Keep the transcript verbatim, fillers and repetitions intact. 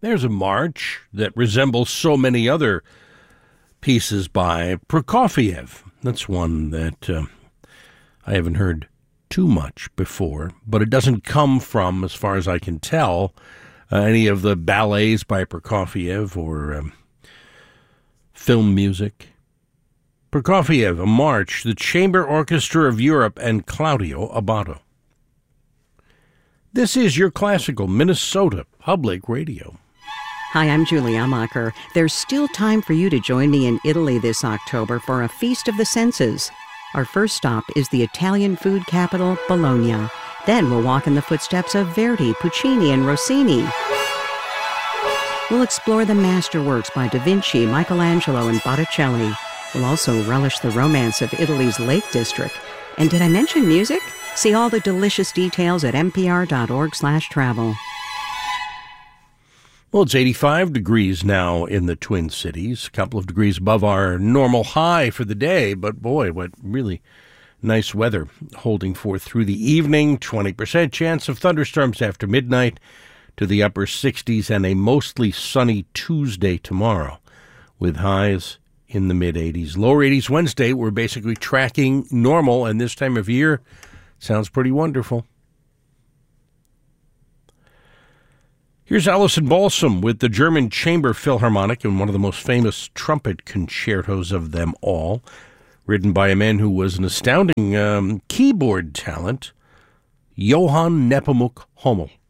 There's a march that resembles so many other pieces by Prokofiev. That's one that uh, I haven't heard too much before, but it doesn't come from, as far as I can tell, uh, any of the ballets by Prokofiev or um, film music. Prokofiev, a march, the Chamber Orchestra of Europe, and Claudio Abbado. This is your classical Minnesota Public Radio. Hi, I'm Julie Amacher. There's still time for you to join me in Italy this October for a Feast of the Senses. Our first stop is the Italian food capital, Bologna. Then we'll walk in the footsteps of Verdi, Puccini, and Rossini. We'll explore the masterworks by Da Vinci, Michelangelo, and Botticelli. We'll also relish the romance of Italy's Lake District. And did I mention music? See all the delicious details at npr.org slash travel. Well, it's eighty-five degrees now in the Twin Cities, a couple of degrees above our normal high for the day, but boy, what really nice weather holding forth through the evening. twenty percent chance of thunderstorms after midnight to the upper sixties, and a mostly sunny Tuesday tomorrow with highs in the mid-eighties. Lower eighties Wednesday. We're basically tracking normal, and this time of year sounds pretty wonderful. Here's Alison Balsam with the German Chamber Philharmonic in one of the most famous trumpet concertos of them all, written by a man who was an astounding um, keyboard talent, Johann Nepomuk Hummel.